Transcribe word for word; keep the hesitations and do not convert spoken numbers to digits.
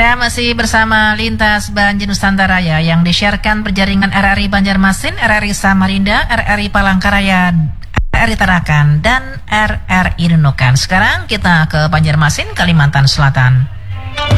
Ya, masih bersama Lintas Banjir Nusantara ya, yang disiarkan berjaringan R R I Banjarmasin, R R I Samarinda, R R I Palangkaraya, R R I Tarakan, dan R R I Nunukan. Sekarang kita ke Banjarmasin, Kalimantan Selatan.